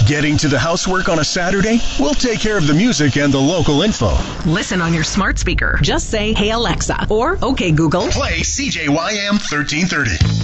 Getting to the housework on a Saturday? We'll take care of the music and the local info. Listen on your smart speaker. Just say, "Hey Alexa," or "Okay Google, Play CJYM 1330.